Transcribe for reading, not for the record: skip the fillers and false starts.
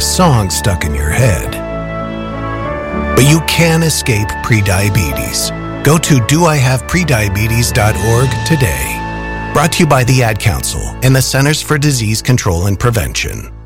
a song stuck in your head. But you can escape prediabetes. Go to doihaveprediabetes.org today. Brought to you by the Ad Council and the Centers for Disease Control and Prevention.